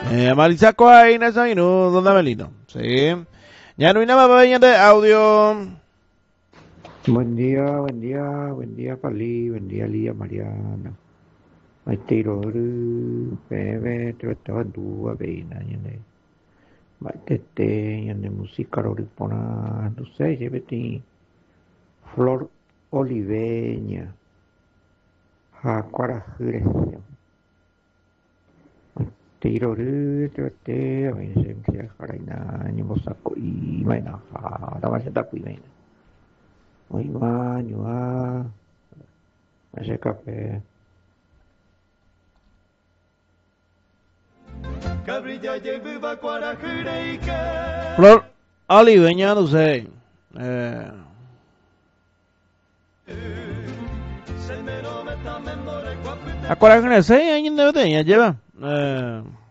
Malizako ahí en esa minuto, ¿dónde Melino? Sí. Ya no hay nada más de audio. Buen día, Pali, buen día, Lía Mariana. Maiteiroru, bebe, te estaba dua, beina, yane. Maitete, yane, música roripona, no sé, lleveti. Flor oliveña, jacuara jure. Maiteiroru, te, a mí se me jaraina, ni mosaco y maina, la macheta cuimaina. Muy va, ni va, ese café. Flor oliveña, no sé. Acuérdate que ese año de botella lleva.